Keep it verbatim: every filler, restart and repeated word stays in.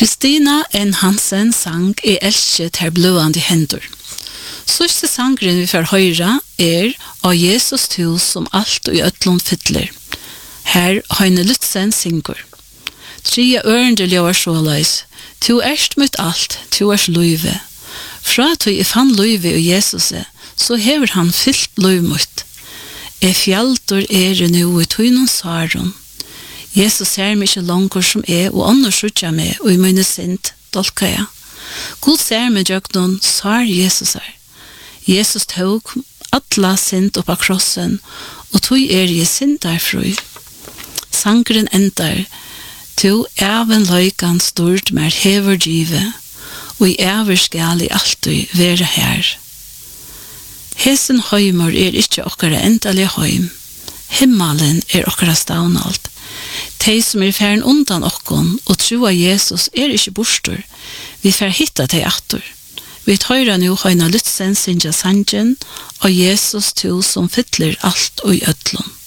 Kristina N. Hansen sang «Jeg elsker ter bløende hendur». Sørste sangren vi får høyre er «Av Jesus til som alt og i øtlån fytler». Her Heine Lutzen synger. Tria ørende ljøver såleis, «Tu erst mot alt, tu erst løyve». Fra tu i fann løyve og Jesus, så hever han fyllt løyv mot. «E fjaltor er nu i tøynon svaron». Jesus ser meg ikke langer som er, og annars skjøtja meg, og i mine sint, dolka jeg. God ser meg jøgnon, svar Jesus er. Jesus tog atla sint oppa krossen, og tog er jeg sint derfrøy. Sangren endar, to even løykan stort mer hever give, og i ever skal jeg alltid være her. Hesen høymor er ikke okkara endalige høym. Himmelen er okkara stavnalt. De som er færen undan okkon og troa Jesus er ikke bostor. Vi fær hitta de attor. Vi tøyra nu Heine Lutzen sinja sangen og Jesus to som fytler alt og i ødlån.